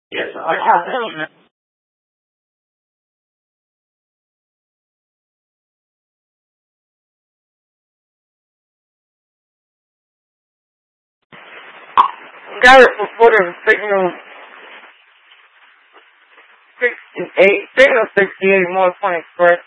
Yes, I got it for the signal 68, signal 68 more points, correct?